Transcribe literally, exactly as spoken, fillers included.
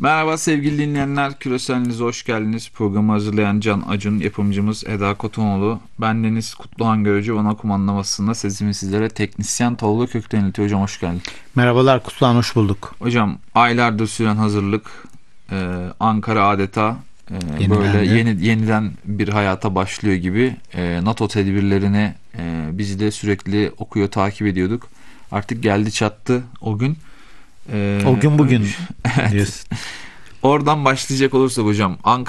Merhaba sevgili dinleyenler, Küreselinize hoş geldiniz. Programı hazırlayan Can Acun, yapımcımız Eda Kotonoğlu. Ben Deniz Kutluhan Görücü, ana kumandamasında sesimi sizlere teknisyen Tolga Kökten iletiyor. Hocam hoş geldin. Merhabalar Kutluhan, hoş bulduk. Hocam aylardır süren hazırlık, e, Ankara adeta e, böyle Yenilendi. yeni yeniden bir hayata başlıyor gibi. E, NATO tedbirlerini e, biz de sürekli okuyor, takip ediyorduk. Artık geldi çattı o gün. E, O gün bugün evet. diyorsun. Oradan başlayacak olursak hocam, Ankara